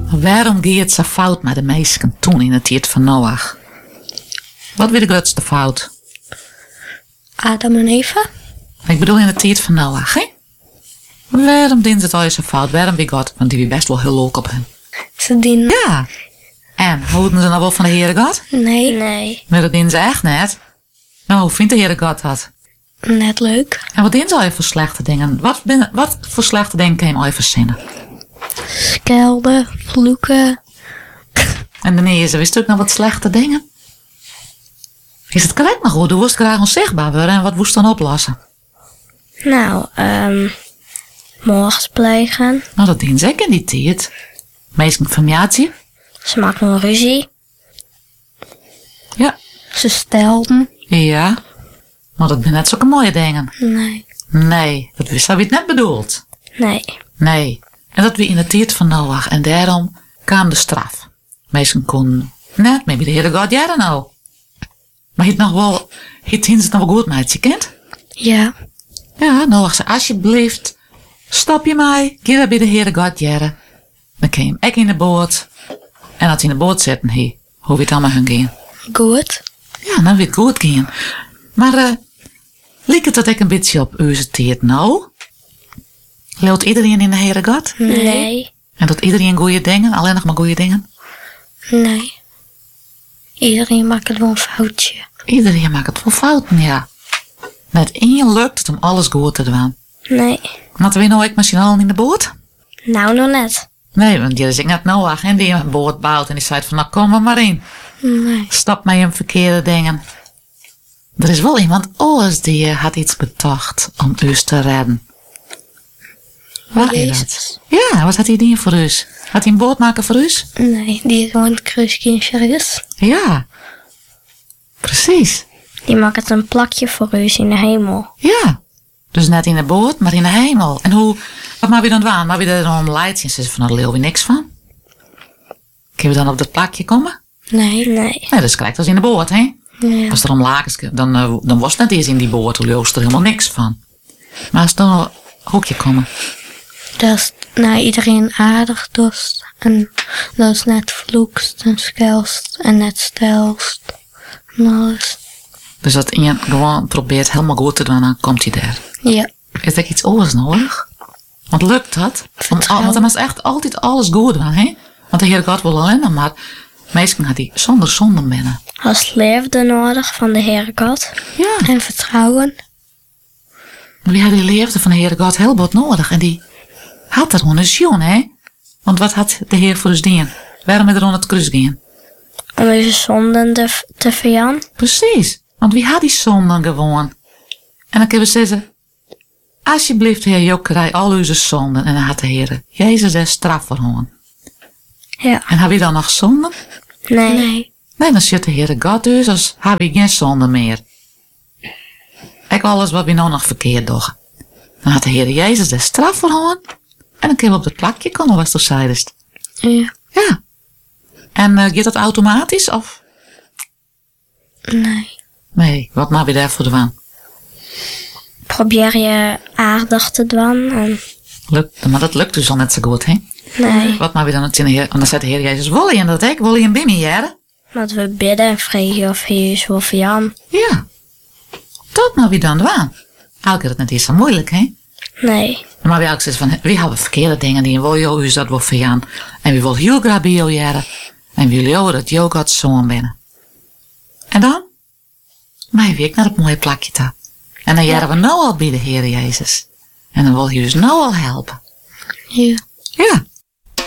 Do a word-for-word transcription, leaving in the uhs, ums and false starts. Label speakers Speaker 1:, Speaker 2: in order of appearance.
Speaker 1: Waarom gaat het zo fout met de mensen toen in het tijd van Noach? Wat weer de grootste fout?
Speaker 2: Adam en Eva?
Speaker 1: Ik bedoel in het tijd van Noach, hè? Waarom deed het al zo fout? Waarom wie God? Want die was best wel heel leuk op hen.
Speaker 2: Ze dienen...
Speaker 1: Ja. En, houden ze nou wel van de Heere God?
Speaker 2: Nee. Nee.
Speaker 1: Maar dat deden ze echt net. Nou, hoe vindt de Heere God dat?
Speaker 2: Net leuk.
Speaker 1: En wat deden ze al voor slechte dingen? Wat, ben, wat voor slechte dingen kan je al even verzinnen?
Speaker 2: Schelden, vloeken.
Speaker 1: En wanneer is er wist ook nog wat slechte dingen? Is het correct nog goed? Hoe was het graag onzichtbaar worden en wat moest dan oplossen?
Speaker 2: Nou, um, morgens plegen.
Speaker 1: Nou, dat deden ze ook in die tijd. Meestal familiatie.
Speaker 2: Ze maken een ruzie.
Speaker 1: Ja.
Speaker 2: Ze stelden.
Speaker 1: Ja. Maar dat zijn net zulke mooie dingen.
Speaker 2: Nee.
Speaker 1: Nee, dat wist wie het net bedoeld.
Speaker 2: Nee.
Speaker 1: Nee. En dat we in de tijd van Noach. En daarom kwam de straf. Meesten konden net, maybe de Heere God jaren nou. Maar het nog wel, het hindt het nog wel goed met je kent?
Speaker 2: Ja.
Speaker 1: Ja, Noach zei, alsjeblieft, stap je mij, ga bij de Heere God jaren. Dan kwam ik in de boot. En als hij in de boot zitten, hey, hoe weet het allemaal hun gaan?
Speaker 2: Goed.
Speaker 1: Ja, dan weet het goed gaan. Maar, uh, lijkt het dat ik een beetje op onze tijd nou? Leelt iedereen in de Heere God?
Speaker 2: Nee.
Speaker 1: En doet iedereen goede dingen? Alleen nog maar goede dingen?
Speaker 2: Nee. Iedereen maakt het wel een foutje.
Speaker 1: Iedereen maakt het wel fouten, ja. Net één lukt het om alles goed te doen.
Speaker 2: Nee.
Speaker 1: Want we nou ik misschien al in de boot?
Speaker 2: Nou, nog net.
Speaker 1: Nee, want die is ik net Noach en die een boot bouwt en die zei van nou kom er maar in.
Speaker 2: Nee.
Speaker 1: Stap mij in verkeerde dingen. Er is wel iemand alles die uh, had iets betocht om ons te redden. Waar is dat? Ja, wat had hij die voor us? Had hij een boot maken voor us?
Speaker 2: Nee, die is gewoon een kruiskindje.
Speaker 1: Ja, precies.
Speaker 2: Die maakt het een plakje voor u in de hemel.
Speaker 1: Ja, dus net in de boot, maar in de hemel. En hoe, wat maar we dan doen? Maar we er dan om leidt en ze van daar leeuw we niks van. Kunnen we dan op dat plakje komen?
Speaker 2: Nee, nee.
Speaker 1: Nee, dat is gelijk als in de boot, hè?
Speaker 2: Ja.
Speaker 1: Als er om laag is, dan, uh, dan was het net eens in die boot, leeuw er helemaal niks van. Maar als dan een hoekje komen.
Speaker 2: Dat is naar iedereen aardig dus. En dat is net vloekst en schelst en net stelst. En alles.
Speaker 1: Dus dat iemand gewoon probeert helemaal goed te doen, dan komt hij daar.
Speaker 2: Ja.
Speaker 1: Is er iets anders nodig? Want lukt dat? Want, al, want dan is echt altijd alles goed doen, hè? Want de Heer God wil alleen maar, meestal gaat hij zonder zonde binnen.
Speaker 2: Als liefde nodig van de Heere God.
Speaker 1: Ja.
Speaker 2: En vertrouwen.
Speaker 1: Wie had die liefde van de Heer God heel wat nodig? En die had er gewoon een zoon, hè? Want wat had de Heer voor ons dien? Waarom is er aan het kruis gaan?
Speaker 2: Om onze zonden te, te verjan.
Speaker 1: Precies. Want wie had die zonden gewoon? En dan kunnen we zeggen, alsjeblieft Heer Jokkerij, al onze zonden. En dan had de Heer Jezus er straf voor gewoon.
Speaker 2: Ja.
Speaker 1: En heb je dan nog zonden?
Speaker 2: Nee. Nee.
Speaker 1: Nee, dan zit de Heere God dus als heb je geen zonde meer. Ik alles wat we nou nog verkeerd doen. Dan had de Heer Jezus de straf voor gewoon. En dan kunnen we op het plakje komen, wat je zeidest.
Speaker 2: Ja.
Speaker 1: Ja. En uh, gaat dat automatisch of?
Speaker 2: Nee.
Speaker 1: Nee, wat maar we daarvoor doen?
Speaker 2: Probeer je aardig te doen. En...
Speaker 1: Lukt, maar dat lukt dus al net zo goed, hè?
Speaker 2: Nee.
Speaker 1: Wat maar we dan het in de Heer, en dan zei de Heer Jezus, wil je en dat ik, wil je een bimmy jaren?
Speaker 2: Dat we bidden en vragen of hij is wil verjan.
Speaker 1: Ja. Dat maar we dan doen. Elke keer het net is zo moeilijk, hè?
Speaker 2: Nee.
Speaker 1: Maar we ook zeggen van, we hebben verkeerde dingen die wil je dus dat wil verjan. En we willen heel graag bij jou jaren. En we willen jou dat jou Gods zoon binnen. En dan? Maar weer naar het mooie plakje toe. En dan jaren we nou al bij de Heer Jezus. En dan wil je dus nou al helpen.
Speaker 2: Ja.
Speaker 1: Ja.